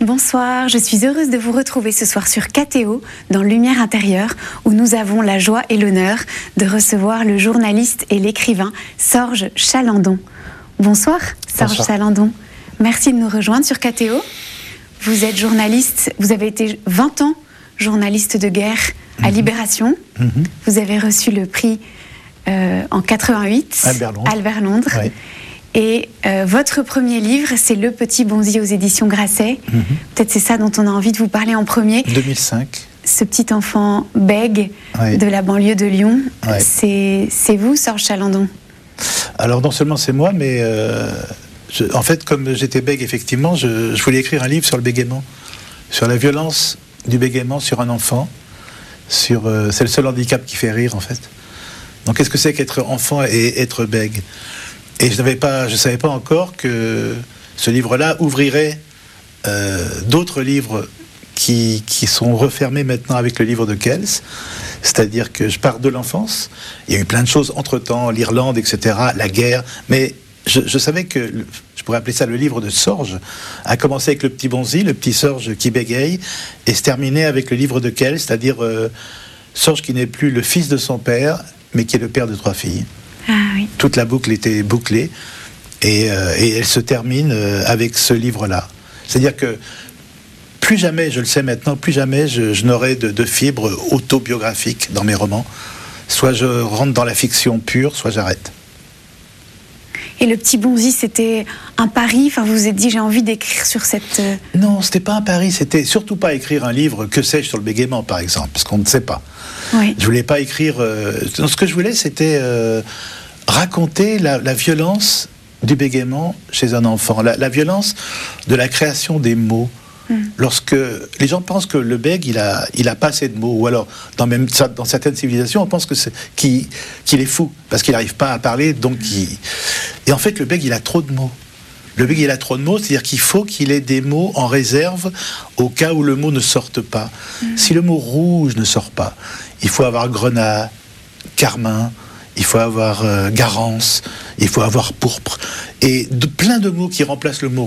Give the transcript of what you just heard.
Bonsoir, je suis heureuse de vous retrouver ce soir sur KTO, dans Lumière intérieure, où nous avons la joie et l'honneur de recevoir le journaliste et l'écrivain Sorge Chalandon. Bonsoir, Sorge Chalandon. Merci de nous rejoindre sur KTO. Vous êtes journaliste, vous avez été 20 ans journaliste de guerre à Libération. Vous avez reçu le prix en 88, Albert Londres. Oui. Et votre premier livre, c'est Le Petit Bonzi aux éditions Grasset. Peut-être c'est ça dont on a envie de vous parler en premier. 2005. Ce petit enfant bègue de la banlieue de Lyon, c'est vous, Sorge Chalandon? Alors non seulement c'est moi, mais en fait, comme j'étais bègue, effectivement, je voulais écrire un livre sur le bégaiement, sur la violence du bégaiement sur un enfant. C'est le seul handicap qui fait rire, en fait. Donc qu'est-ce que c'est qu'être enfant et être bègue? Et je ne savais pas encore que ce livre-là ouvrirait d'autres livres qui sont refermés maintenant avec le livre de Kells. C'est-à-dire que je pars de l'enfance. Il y a eu plein de choses entre-temps, l'Irlande, etc., la guerre. Mais je savais que, je pourrais appeler ça le livre de Sorge, a commencé avec le petit Bonzi, le petit Sorge qui bégaye, et se terminait avec le livre de Kells, c'est-à-dire Sorge qui n'est plus le fils de son père, mais qui est le père de 3 filles. Ah, oui. Toute la boucle était bouclée et elle se termine avec ce livre-là. C'est-à-dire que plus jamais, je le sais maintenant, plus jamais je n'aurai de fibre autobiographique dans mes romans. Soit je rentre dans la fiction pure, soit j'arrête. Et le petit Bonzi, c'était un pari? Enfin, vous vous êtes dit, j'ai envie d'écrire sur cette... Non, c'était pas un pari, c'était surtout pas écrire un livre, que sais-je, sur le bégaiement, par exemple, parce qu'on ne sait pas. Oui. Je voulais pas écrire... ce que je voulais, c'était raconter la violence du bégaiement chez un enfant, la violence de la création des mots. Lorsque les gens pensent que le bègue, il a pas assez de mots, ou alors dans certaines civilisations, on pense qu'il est fou parce qu'il n'arrive pas à parler, donc et en fait le bègue, il a trop de mots. Le bègue, il a trop de mots, c'est-à-dire qu'il faut qu'il ait des mots en réserve au cas où le mot ne sorte pas. Si le mot rouge ne sort pas, il faut avoir grenat, carmin, il faut avoir garance, il faut avoir pourpre, et plein de mots qui remplacent le mot